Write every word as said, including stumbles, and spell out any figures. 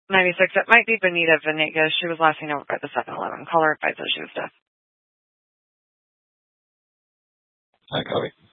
ninety-six. It might be Benita Venegas. She was last seen over by the seven eleven. Caller advised that she was deaf. Hi, Cody.